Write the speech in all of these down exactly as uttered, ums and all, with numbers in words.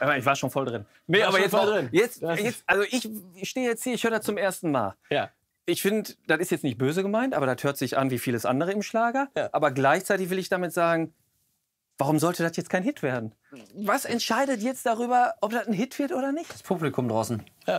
Aber ich war schon voll drin. Nee, War aber schon jetzt, voll drin. jetzt, jetzt, also ich, ich stehe jetzt hier, ich höre das zum ersten Mal. Ja. Ich finde, das ist jetzt nicht böse gemeint, aber das hört sich an wie vieles andere im Schlager. Ja. Aber gleichzeitig will ich damit sagen, warum sollte das jetzt kein Hit werden? Was entscheidet jetzt darüber, ob das ein Hit wird oder nicht? Das Publikum draußen. Ja.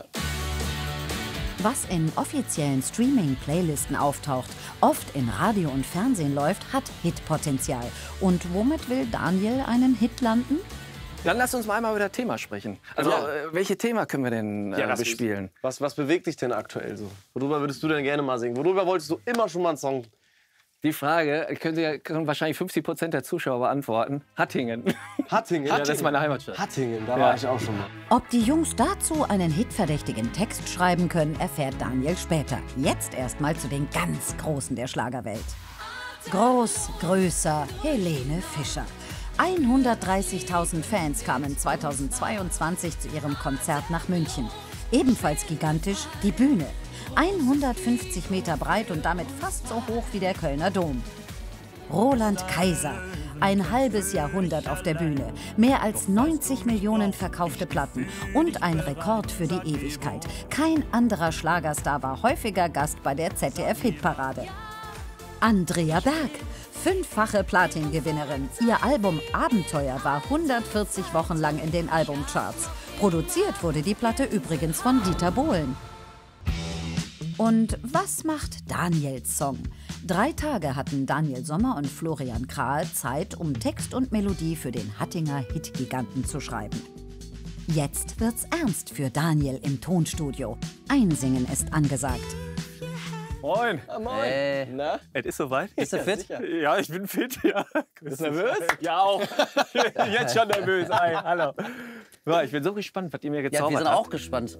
Was in offiziellen Streaming-Playlisten auftaucht, oft in Radio und Fernsehen läuft, hat Hitpotenzial. Und womit will Daniel einen Hit landen? Dann lass uns mal einmal über das Thema sprechen. Also, Ja. äh, welche Thema können wir denn äh, Ja, das bespielen? Was, was bewegt dich denn aktuell so? Worüber würdest du denn gerne mal singen? Worüber wolltest du immer schon mal einen Song? Die Frage können, ja, können wahrscheinlich fünfzig Prozent der Zuschauer beantworten. Hattingen. Hattingen? Ja, das ist meine Heimatstadt. Hattingen, da Ja. war ich auch schon mal. Ob die Jungs dazu einen hitverdächtigen Text schreiben können, erfährt Daniel später. Jetzt erstmal zu den ganz Großen der Schlagerwelt. Groß, größer, Helene Fischer. hundertdreißigtausend Fans kamen zweitausendzweiundzwanzig zu ihrem Konzert nach München. Ebenfalls gigantisch die Bühne. hundertfünfzig Meter breit und damit fast so hoch wie der Kölner Dom. Roland Kaiser. Ein halbes Jahrhundert auf der Bühne. Mehr als neunzig Millionen verkaufte Platten. Und ein Rekord für die Ewigkeit. Kein anderer Schlagerstar war häufiger Gast bei der Z D F-Hitparade. Andrea Berg. Fünffache Platin-Gewinnerin. Ihr Album Abenteuer war hundertvierzig Wochen lang in den Albumcharts. Produziert wurde die Platte übrigens von Dieter Bohlen. Und was macht Daniels Song? Drei Tage hatten Daniel Sommer und Florian Krahe Zeit, um Text und Melodie für den Hattinger Hitgiganten zu schreiben. Jetzt wird's ernst für Daniel im Tonstudio. Einsingen ist angesagt. Moin. Ah, moin. Äh, Na? Es ist soweit. bist du fit? sicher. Ja, ich bin fit, ja. Bist du nervös? Ja, auch. Jetzt schon nervös. Hi, hallo. Ja, ich bin so gespannt, was ihr mir Ja, gezaubert wir sind habt. auch gespannt.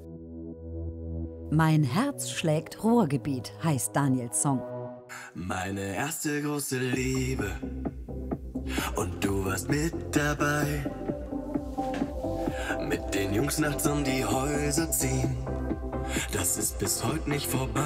Mein Herz schlägt Ruhrgebiet, heißt Daniels Song. Meine erste große Liebe und du warst mit dabei. Mit den Jungs nachts um die Häuser ziehen, das ist bis heute nicht vorbei.